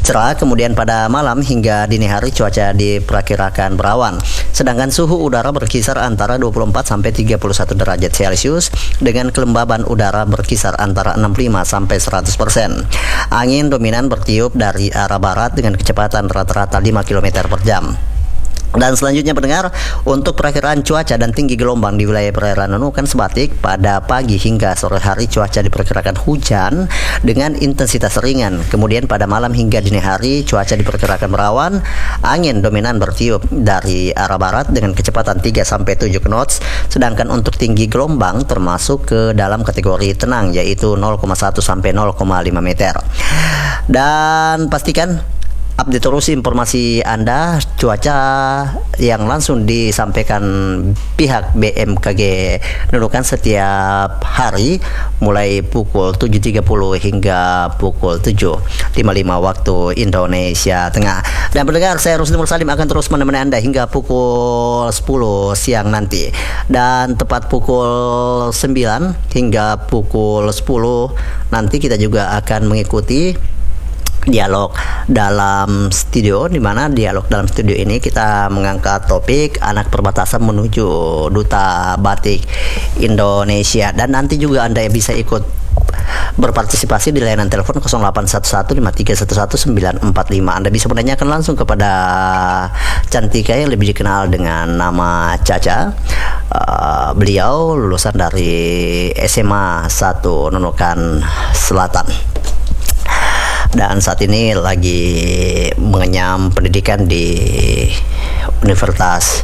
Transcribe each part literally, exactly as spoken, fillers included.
cerah, kemudian pada malam hingga dini hari cuaca diperkirakan berawan. Sedangkan suhu udara berkisar antara dua puluh empat sampai tiga puluh satu derajat Celcius dengan kelembaban udara berkisar antara enam puluh lima sampai seratus persen. Angin dominan bertiup dari arah barat dengan kecepatan rata-rata lima kilometer per jam. Dan selanjutnya pendengar, untuk perakiraan cuaca dan tinggi gelombang di wilayah perairan Nunukan Sebatik pada pagi hingga sore hari cuaca diperkirakan hujan dengan intensitas ringan. Kemudian pada malam hingga dini hari cuaca diperkirakan berawan, angin dominan bertiup dari arah barat dengan kecepatan tiga sampai tujuh knots. Sedangkan untuk tinggi gelombang termasuk ke dalam kategori tenang, yaitu nol koma satu sampai nol koma lima meter. Dan pastikan update terus informasi Anda cuaca yang langsung disampaikan pihak B M K G Nunukan setiap hari mulai pukul tujuh tiga puluh hingga pukul tujuh lima puluh lima waktu Indonesia Tengah. Dan pendengar, saya Rusdi Mursalim akan terus menemani Anda hingga pukul sepuluh siang nanti. Dan tepat pukul sembilan hingga pukul sepuluh nanti kita juga akan mengikuti dialog dalam studio, di mana dialog dalam studio ini kita mengangkat topik anak perbatasan menuju Duta Batik Indonesia. Dan nanti juga Anda bisa ikut berpartisipasi di layanan telepon nol delapan satu satu lima tiga satu satu sembilan empat lima. Anda bisa menanyakan langsung kepada Cantika yang lebih dikenal dengan nama Caca. Uh, beliau lulusan dari S M A satu Nunukan Selatan, dan saat ini lagi mengenyam pendidikan di Universitas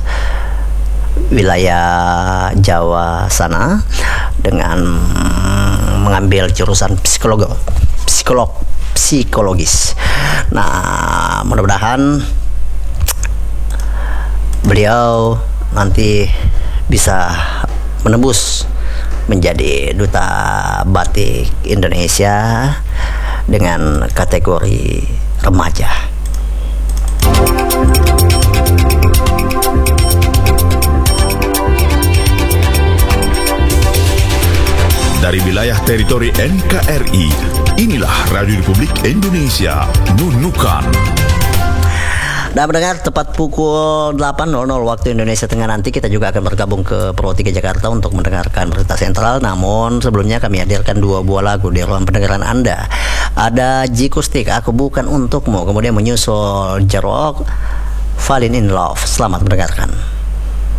wilayah Jawa sana dengan mengambil jurusan psikolog psikolog psikologis. Nah, mudah-mudahan beliau nanti bisa menembus menjadi Duta Batik Indonesia dengan kategori remaja. Dari wilayah teritori N K R I, inilah Radio Republik Indonesia Nunukan. Dan mendengar, tepat pukul delapan waktu Indonesia Tengah nanti kita juga akan bergabung ke Pro tiga Jakarta untuk mendengarkan berita sentral. Namun sebelumnya kami hadirkan dua buah lagu di ruang pendengaran Anda. Ada Jikustik, Aku Bukan Untukmu, kemudian menyusul Jerok, Falling in Love. Selamat mendengarkan.